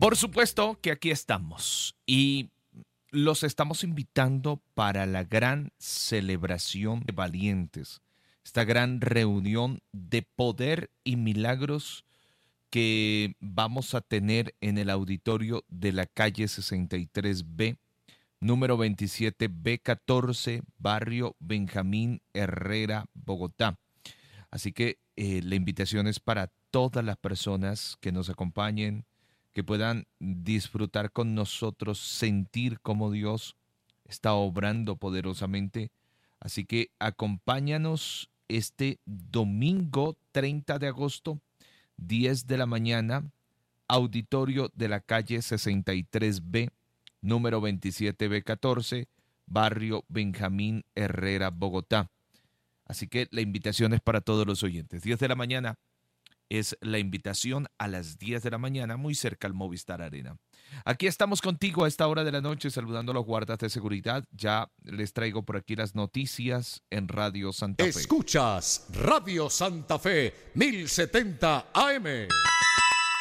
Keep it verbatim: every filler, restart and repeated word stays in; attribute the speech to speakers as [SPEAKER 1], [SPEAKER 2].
[SPEAKER 1] Por supuesto que aquí estamos y los estamos invitando para la gran celebración de valientes, esta gran reunión de poder y milagros que vamos a tener en el auditorio de la calle sesenta y tres B, número veintisiete B catorce, barrio Benjamín Herrera, Bogotá. Así que eh, la invitación es para todas las personas que nos acompañen, que puedan disfrutar con nosotros, sentir cómo Dios está obrando poderosamente. Así que acompáñanos este domingo treinta de agosto, diez de la mañana, auditorio de la calle sesenta y tres B, número veintisiete B catorce, barrio Benjamín Herrera, Bogotá. Así que la invitación es para todos los oyentes. diez de la mañana es la invitación, a las diez de la mañana, muy cerca al Movistar Arena. Aquí estamos contigo a esta hora de la noche, saludando a los guardas de seguridad. Ya les traigo por aquí las noticias en Radio Santa Fe.
[SPEAKER 2] Escuchas Radio Santa Fe mil setenta A M.